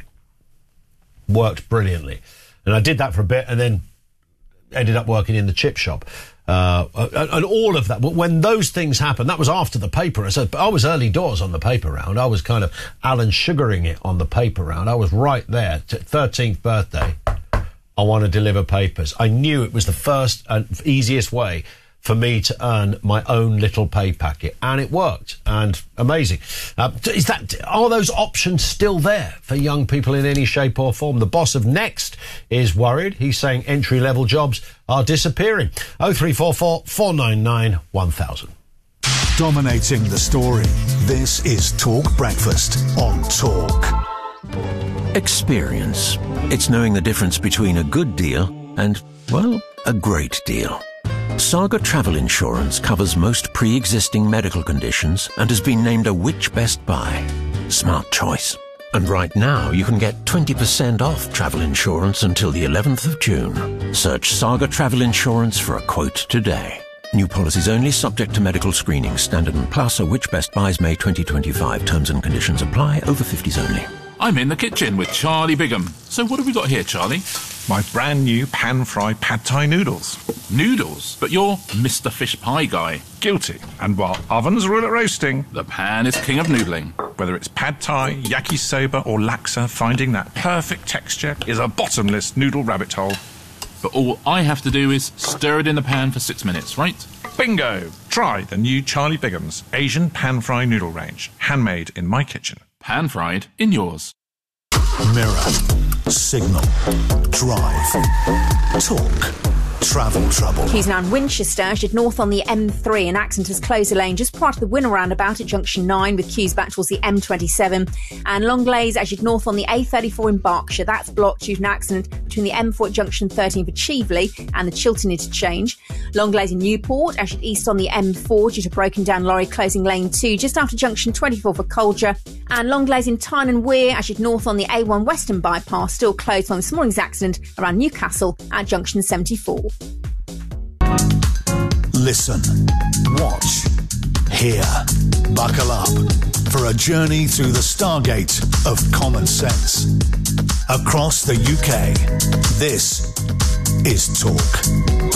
Worked brilliantly. And I did that for a bit and then ended up working in the chip shop. Uh, and, and all of that. But when those things happened, that was after the paper. So I was early doors on the paper round. I was kind of Alan Sugaring it on the paper round. I was right there. thirteenth birthday, I want to deliver papers. I knew it was the first and easiest way for me to earn my own little pay packet, and it worked, and amazing. Uh, is that, are those options still there for young people in any shape or form? The boss of Next is worried. He's saying entry-level jobs are disappearing. oh three four four, four nine nine, one thousand. Dominating the story, this is Talk Breakfast on Talk. Experience. It's knowing the difference between a good deal and, well, a great deal. Saga Travel Insurance covers most pre-existing medical conditions and has been named a Which Best Buy. Smart choice. And right now you can get twenty percent off travel insurance until the eleventh of June. Search Saga Travel Insurance for a quote today. New policies only, subject to medical screening. Standard and Plus are Which Best Buys May twenty twenty-five. Terms and conditions apply. Over fifties only. I'm in the kitchen with Charlie Bigham. So what have we got here, Charlie? My brand new pan-fried pad thai noodles. Noodles? But you're Mister Fish Pie guy. Guilty. And while ovens rule at roasting, the pan is king of noodling. Whether it's pad thai, yakisoba or laksa, finding that perfect texture is a bottomless noodle rabbit hole. But all I have to do is stir it in the pan for six minutes, right? Bingo! Try the new Charlie Bigham's Asian pan-fried noodle range. Handmade in my kitchen. Pan-fried in yours. Mirror, Signal, Drive, Talk, Travel Trouble. He's now in Winchester, as you'd north on the M three, and accident has closed the lane just prior to the Winner roundabout at junction nine, with queues back towards the M twenty-seven. And Longleys, as you'd north on the A thirty-four in Berkshire, that's blocked due to an accident between the M four at junction thirteen for Cheveley and the Chiltern interchange. Longleys in Newport, as you'd east on the M four due to broken down lorry closing lane two just after junction twenty-four for Colger. And Longleys in Tyne and Wear, as you'd north on the A one Western bypass, still closed on this morning's accident around Newcastle at junction seventy-four. Listen, watch, hear, buckle up for a journey through the stargate of common sense. Across the U K, this is Talk.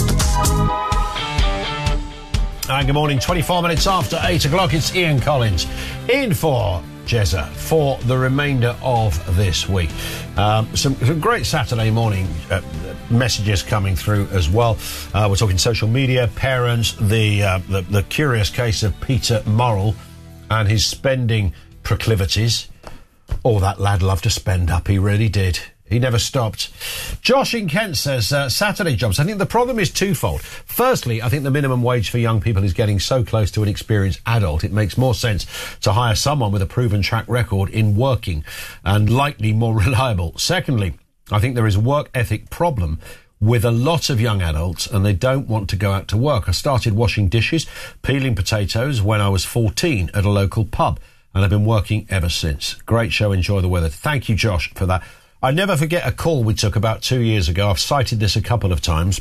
And good morning, twenty-four minutes after eight o'clock, it's Ian Collins in for Jezza for the remainder of this week. Um, some, some great Saturday morning uh, messages coming through as well. Uh, we're talking social media, parents, the, uh, the the curious case of Peter Morrell and his spending proclivities. Oh, that lad loved to spend up. He really did. He never stopped. Josh in Kent says, uh, Saturday jobs. I think the problem is twofold. Firstly, I think the minimum wage for young people is getting so close to an experienced adult, it makes more sense to hire someone with a proven track record in working and likely more reliable. Secondly, I think there is a work ethic problem with a lot of young adults and they don't want to go out to work. I started washing dishes, peeling potatoes when I was fourteen at a local pub and I've been working ever since. Great show. Enjoy the weather. Thank you, Josh, for that. I never forget a call we took about two years ago. I've cited this a couple of times.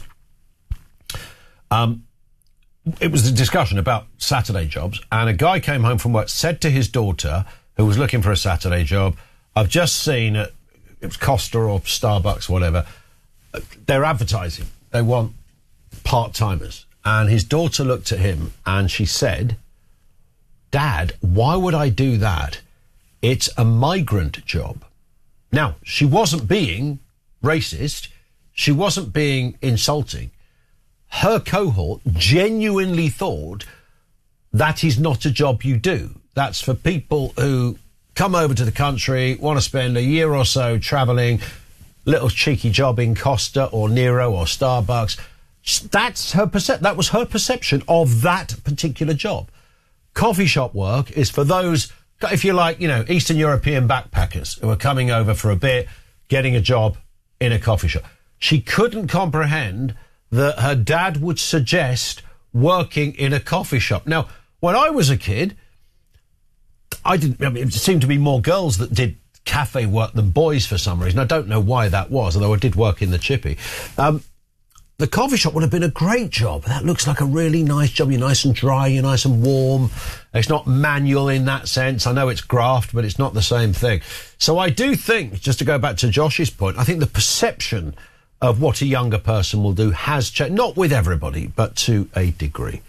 Um, it was a discussion about Saturday jobs, and a guy came home from work, said to his daughter, who was looking for a Saturday job, I've just seen, it was Costa or Starbucks, whatever, they're advertising. They want part-timers. And his daughter looked at him and she said, Dad, why would I do that? It's a migrant job. Now, she wasn't being racist. She wasn't being insulting. Her cohort genuinely thought that is not a job you do. That's for people who come over to the country, want to spend a year or so travelling, little cheeky job in Costa or Nero or Starbucks. That's her percep- That was her perception of that particular job. Coffee shop work is for those, if you like, you know, Eastern European backpackers who are coming over for a bit, getting a job in a coffee shop. She couldn't comprehend that her dad would suggest working in a coffee shop. Now, when I was a kid, I didn't, I mean, it seemed to be more girls that did cafe work than boys for some reason. I don't know why that was, although I did work in the chippy. Um, the coffee shop would have been a great job. That looks like a really nice job. You're nice and dry, you're nice and warm. It's not manual in that sense. I know it's graft, but it's not the same thing. So I do think, just to go back to Josh's point, I think the perception of what a younger person will do has changed, not with everybody, but to a degree.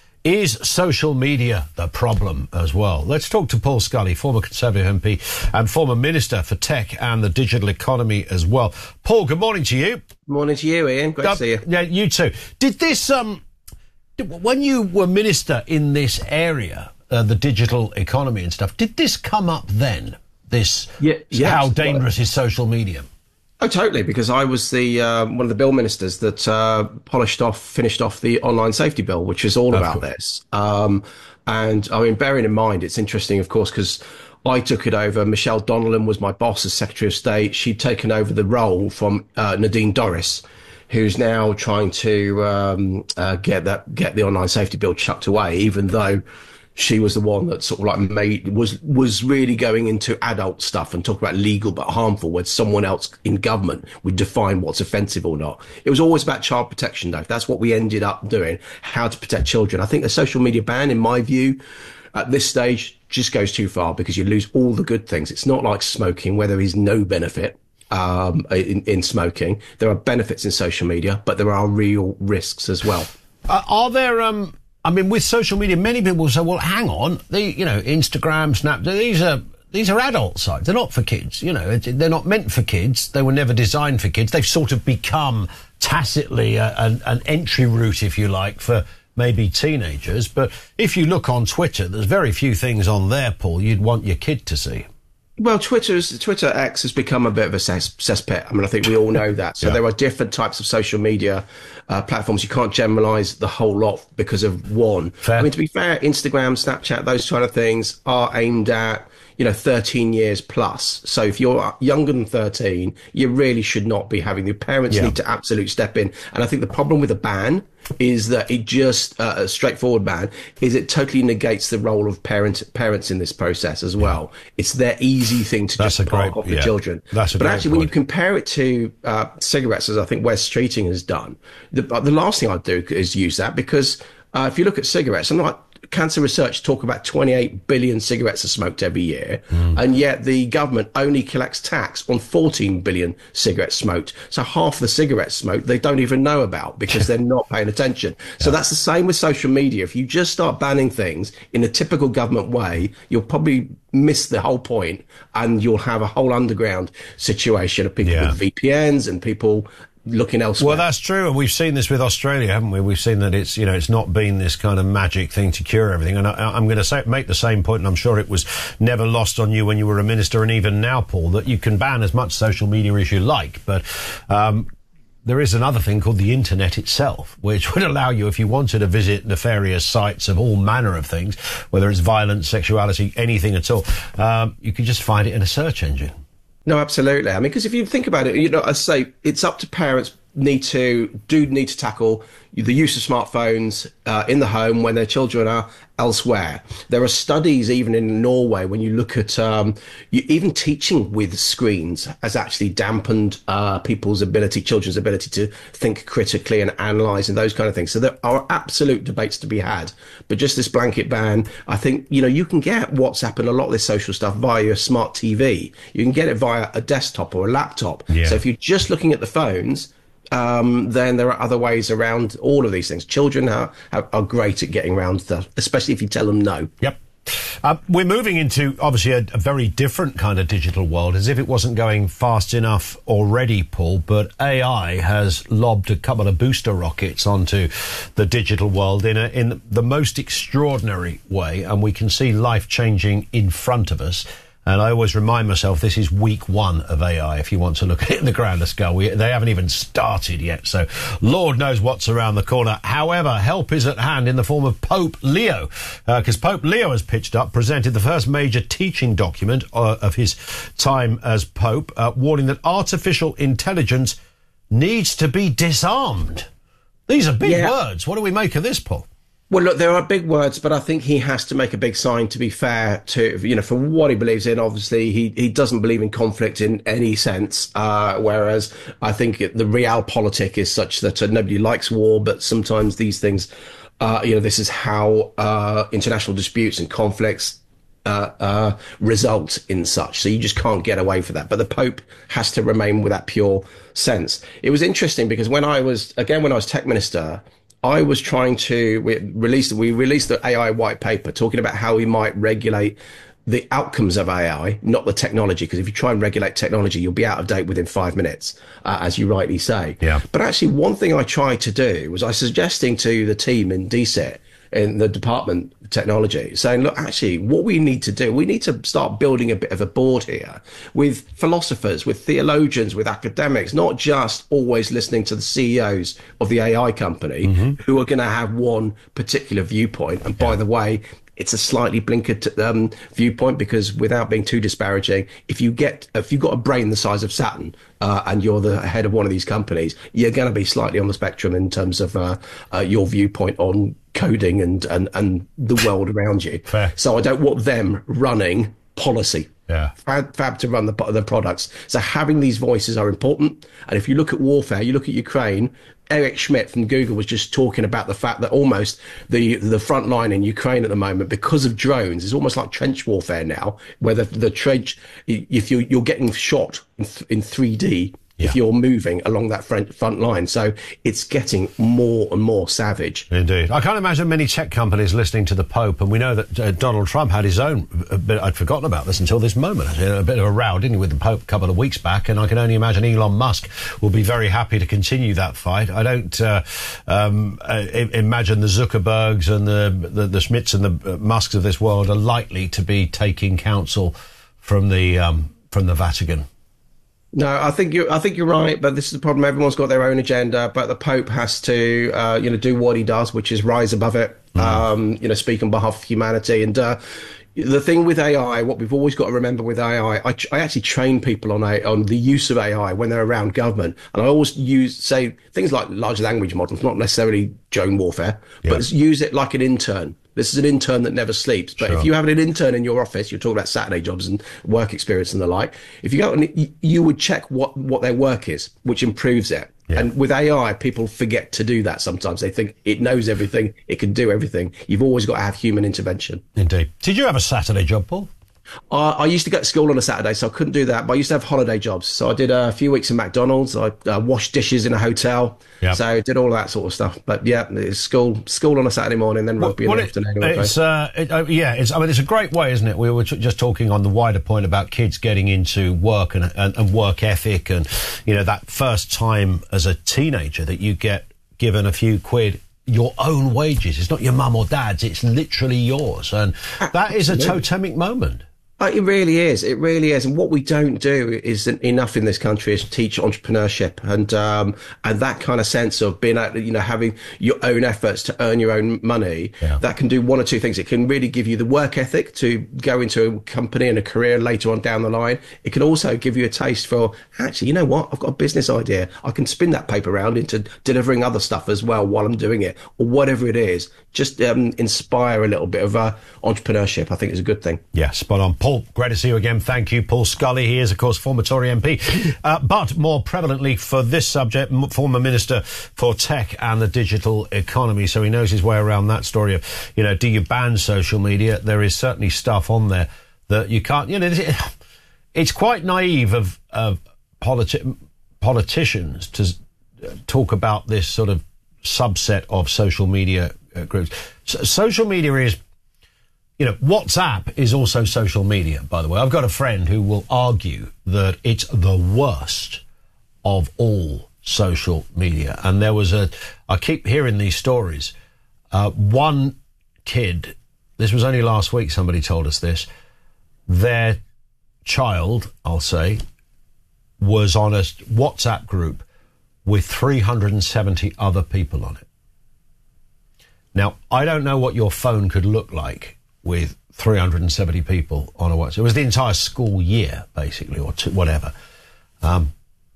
Is social media the problem as well? Let's talk to Paul Scully, former Conservative M P and former Minister for Tech and the Digital Economy as well. Paul, good morning to you. Morning to you, Ian. Great uh, to see you. Yeah, you too. Did this, um, did, when you were Minister in this area, uh, the digital economy and stuff, did this come up then? This, yeah, yes. How dangerous is social media? Oh, totally, because I was the uh, one of the bill ministers that uh, polished off, finished off the online safety bill, which is all about this. Um, and I mean, bearing in mind, it's interesting, of course, because I took it over. Michelle Donnellan was my boss as Secretary of State. She'd taken over the role from uh, Nadine Dorries, who's now trying to um, uh, get that get the online safety bill chucked away, even though she was the one that sort of like made, was, was really going into adult stuff and talk about legal but harmful, where someone else in government would define what's offensive or not. It was always about child protection, though. That's what we ended up doing, how to protect children. I think a social media ban, in my view, at this stage, just goes too far because you lose all the good things. It's not like smoking, where there is no benefit um, in, in smoking. There are benefits in social media, but there are real risks as well. Uh, are there... um? I mean, with social media, many people say, well, hang on, the, you know, Instagram, Snap, these are, these are adult sites. They're not for kids. You know, they're not meant for kids. They were never designed for kids. They've sort of become tacitly a, an, an entry route, if you like, for maybe teenagers. But if you look on Twitter, there's very few things on there, Paul, you'd want your kid to see. Well, Twitter's, Twitter X has become a bit of a cess, cesspit. I mean, I think we all know that. So yeah. There are different types of social media uh, platforms. You can't generalise the whole lot because of one. Fair. I mean, to be fair, Instagram, Snapchat, those kind of things are aimed at, you know, thirteen years plus. So if you're younger than thirteen, you really should not be having, your parents yeah. need to absolutely step in. And I think the problem with a ban is that it just, uh, a straightforward ban, is it totally negates the role of parent, parents in this process as well. It's their easy thing to That's just park off yeah. the children. That's a but great actually, point. when you compare it to uh, cigarettes, as I think Wes Streeting has done, the, the last thing I'd do is use that, because uh, if you look at cigarettes, I'm like, cancer research talk about twenty-eight billion cigarettes are smoked every year, mm. and yet the government only collects tax on fourteen billion cigarettes smoked. So half the cigarettes smoked they don't even know about because they're not paying attention. Yeah. So that's the same with social media. If you just start banning things in a typical government way, you'll probably miss the whole point, and you'll have a whole underground situation of people yeah. with V P Ns and people looking elsewhere. Well, that's true, and we've seen this with Australia, haven't we? We've seen that it's, you know, it's not been this kind of magic thing to cure everything. And I, I'm going to say, make the same point, and I'm sure it was never lost on you when you were a minister, and even now, Paul, that you can ban as much social media as you like, but um, there is another thing called the internet itself, which would allow you, if you wanted to visit nefarious sites of all manner of things, whether it's violence, sexuality, anything at all, um, you could just find it in a search engine. No, absolutely. I mean, because if you think about it, you know, I say it's up to parents need to do need to tackle the use of smartphones uh, in the home when their children are elsewhere. There are studies even in Norway when you look at um, you, even teaching with screens has actually dampened uh, people's ability, children's ability to think critically and analyse and those kind of things. So there are absolute debates to be had. But just this blanket ban, I think, you know, you can get WhatsApp and a lot of this social stuff via your smart T V. You can get it via a desktop or a laptop. Yeah. So if you're just looking at the phones, Um, then there are other ways around all of these things. Children are, are, are great at getting around stuff, especially if you tell them no. Yep. Uh, we're moving into, obviously, a, a very different kind of digital world, as if it wasn't going fast enough already, Paul, but A I has lobbed a couple of booster rockets onto the digital world in, a, in the most extraordinary way, and we can see life changing in front of us. And I always remind myself this is week one of A I, if you want to look at it in the grander scale. We, they haven't even started yet, so Lord knows what's around the corner. However, help is at hand in the form of Pope Leo, because uh, Pope Leo has pitched up, presented the first major teaching document uh, of his time as Pope, uh, warning that artificial intelligence needs to be disarmed. These are big yeah. words. What do we make of this, Paul? Well, look, there are big words, but I think he has to make a big sign, to be fair to, you know, for what he believes in. Obviously, he, he doesn't believe in conflict in any sense, uh, whereas I think the realpolitik is such that uh, nobody likes war, but sometimes these things, uh, you know, this is how uh, international disputes and conflicts uh, uh, result in such. So you just can't get away from that. But the Pope has to remain with that pure sense. It was interesting because when I was, again, when I was tech minister, I was trying to we release we released the A I white paper talking about how we might regulate the outcomes of A I, not the technology. Because if you try and regulate technology, you'll be out of date within five minutes, uh, as you rightly say. Yeah. But actually, one thing I tried to do was I was suggesting to the team in D C I T, in the Department of Technology, saying, look, actually, what we need to do, we need to start building a bit of a board here with philosophers, with theologians, with academics, not just always listening to the C E Os of the A I company mm-hmm. who are going to have one particular viewpoint. And by yeah. the way, it's a slightly blinkered um, viewpoint, because without being too disparaging, if you get, if you've got a brain the size of Saturn uh, and you're the head of one of these companies, you're going to be slightly on the spectrum in terms of uh, uh, your viewpoint on coding and, and, and the world around you. Fair. So I don't want them running policy. Yeah. Fab, fab to run the, the products. So having these voices are important. And if you look at warfare, you look at Ukraine, Eric Schmidt from Google was just talking about the fact that almost the the front line in Ukraine at the moment, because of drones, is almost like trench warfare now, where the, the trench, if you, you're getting shot in, in three D, yeah. if you're moving along that front, front line. So it's getting more and more savage. Indeed. I can't imagine many tech companies listening to the Pope, and we know that uh, Donald Trump had his own, a bit, I'd forgotten about this until this moment, a bit of a row, didn't he, with the Pope a couple of weeks back, and I can only imagine Elon Musk will be very happy to continue that fight. I don't uh, um, uh, imagine the Zuckerbergs and the, the, the Schmidts and the uh, Musks of this world are likely to be taking counsel from the, um, from the Vatican. No, I think you. I think you're right, but this is the problem. Everyone's got their own agenda, but the Pope has to, uh, you know, do what he does, which is rise above it. Mm. Um, you know, speak on behalf of humanity. And uh, the thing with A I, what we've always got to remember with A I, I, I actually train people on a, on the use of A I when they're around government, and I always use say things like large language models, not necessarily drone warfare, yeah. but use it like an intern. This is an intern that never sleeps. But sure. if you have an intern in your office, you're talking about Saturday jobs and work experience and the like. If you go and you would check what, what their work is, which improves it. Yeah. And with A I, people forget to do that sometimes. They think it knows everything, it can do everything. You've always got to have human intervention. Indeed. Did you have a Saturday job, Paul? I, I used to go to school on a Saturday, so I couldn't do that. But I used to have holiday jobs. So I did a few weeks in McDonald's. I uh, washed dishes in a hotel. Yep. So I did all that sort of stuff. But yeah, it's school school on a Saturday morning, then rugby well, in the it, afternoon. It's, uh, it, uh, yeah, it's, I mean, it's a great way, isn't it? We were t- just talking on the wider point about kids getting into work and, and, and work ethic and, you know, that first time as a teenager that you get given a few quid, your own wages. It's not your mum or dad's, it's literally yours. And that is a totemic moment. Uh, it really is. It really is. And what we don't do is enough in this country is teach entrepreneurship and um, and that kind of sense of being able, you know, having your own efforts to earn your own money. Yeah. That can do one or two things. It can really give you the work ethic to go into a company and a career later on down the line. It can also give you a taste for, actually, you know what? I've got a business idea. I can spin that paper around into delivering other stuff as well while I'm doing it, or whatever it is. Just um, inspire a little bit of uh, entrepreneurship. I think is a good thing. Yeah, spot on. Paul, great to see you again. Thank you, Paul Scully. He is, of course, former Tory M P. Uh, but more prevalently for this subject, m- former Minister for Tech and the Digital Economy. So he knows his way around that story of, you know, do you ban social media? There is certainly stuff on there that you can't, you know, it's quite naive of, of politi- politicians to talk about this sort of subset of social media uh, groups. So, social media is, you know, WhatsApp is also social media, by the way. I've got a friend who will argue that it's the worst of all social media. And there was a, I keep hearing these stories. Uh, one kid, this was only last week, somebody told us this, their child, I'll say, was on a WhatsApp group with three hundred seventy other people on it. Now, I don't know what your phone could look like with three hundred seventy people on a WhatsApp. It was the entire school year, basically, or two, whatever. Um,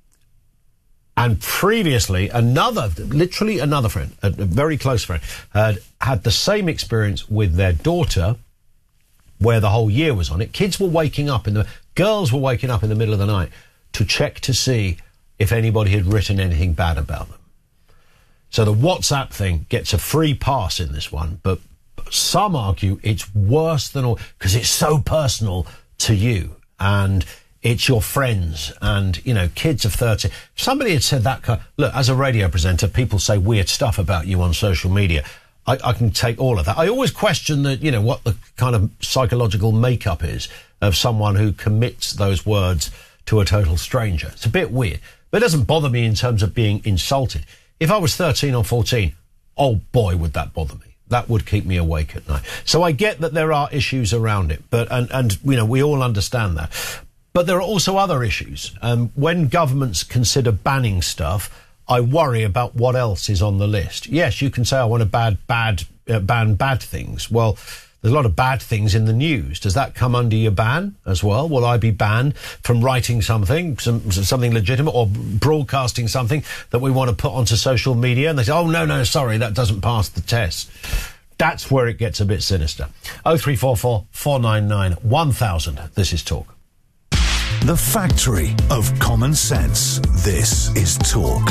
and previously, another, literally another friend, a, a very close friend, had had the same experience with their daughter, where the whole year was on it. Kids were waking up in the, girls were waking up in the middle of the night to check to see if anybody had written anything bad about them. So the WhatsApp thing gets a free pass in this one, but some argue it's worse than all because it's so personal to you and it's your friends and, you know, kids of thirty. Somebody had said that, look, as a radio presenter, people say weird stuff about you on social media. I, I can take all of that. I always question that, you know, what the kind of psychological makeup is of someone who commits those words to a total stranger. It's a bit weird, but it doesn't bother me in terms of being insulted. If I was thirteen or fourteen, oh boy, would that bother me. That would keep me awake at night. So I get that there are issues around it, but, and, and, you know, we all understand that. But there are also other issues. Um, when governments consider banning stuff, I worry about what else is on the list. Yes, you can say, I want to bad, bad, uh, ban bad things. Well, there's a lot of bad things in the news. Does that come under your ban as well? Will I be banned from writing something, some, something legitimate, or broadcasting something that we want to put onto social media? And they say, oh, no, no, sorry, that doesn't pass the test. That's where it gets a bit sinister. oh three four four, four nine nine, one thousand. This is Talk. The factory of common sense. This is Talk.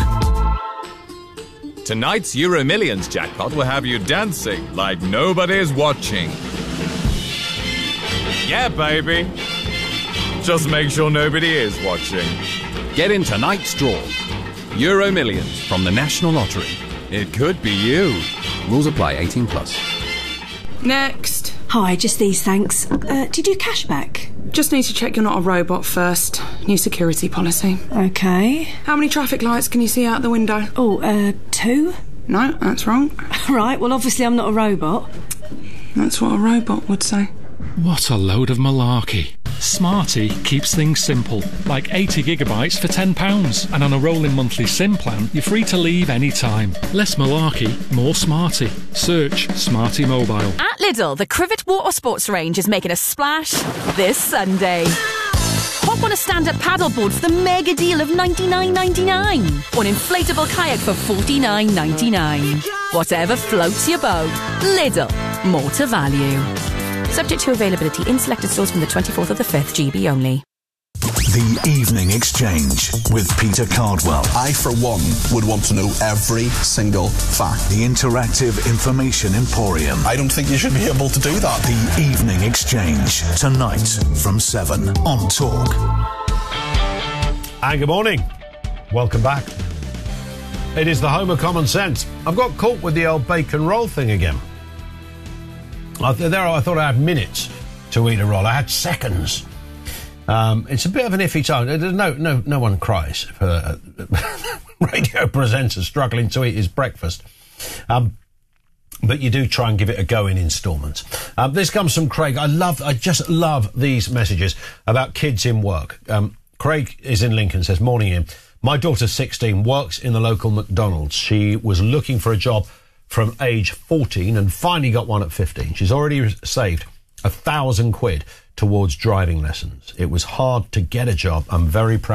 Tonight's Euro Millions jackpot will have you dancing like nobody's watching. Yeah, baby. Just make sure nobody is watching. Get in tonight's draw. Euro Millions from the National Lottery. It could be you. Rules apply, eighteen plus. Next. Hi, just these, thanks. Uh, do you do cashback? Just need to check you're not a robot first. New security policy. Okay. How many traffic lights can you see out the window? Oh, uh, two? No, that's wrong. Right, well, obviously I'm not a robot. That's what a robot would say. What a load of malarkey. Smarty keeps things simple, like eighty gigabytes for ten pounds. And on a rolling monthly SIM plan, you're free to leave any time. Less malarkey, more Smarty. Search Smarty Mobile. At Lidl, the Crivet Water Sports range is making a splash this Sunday. Hop on a stand-up paddleboard for the mega deal of ninety-nine ninety-nine. Or an inflatable kayak for forty-nine ninety-nine. Whatever floats your boat. Lidl. More to value. Subject to availability in selected stores from the twenty-fourth of the fifth, G B only. The Evening Exchange with Peter Cardwell. I, for one, would want to know every single fact. The Interactive Information Emporium. I don't think you should be able to do that. The Evening Exchange, tonight from seven on Talk. And good morning. Welcome back. It is the home of common sense. I've got caught with the old bacon roll thing again. I, th- there, I thought I had minutes to eat a roll. I had seconds. Um, it's a bit of an iffy time. No, no, no one cries for a radio presenter struggling to eat his breakfast. Um, but you do try and give it a go in instalments. Um, this comes from Craig. I love, I just love these messages about kids in work. Um, Craig is in Lincoln, says, morning Ian. My daughter's sixteen, works in the local McDonald's. She was looking for a job from age fourteen and finally got one at fifteen. She's already saved a thousand quid towards driving lessons. It was hard to get a job. I'm very proud.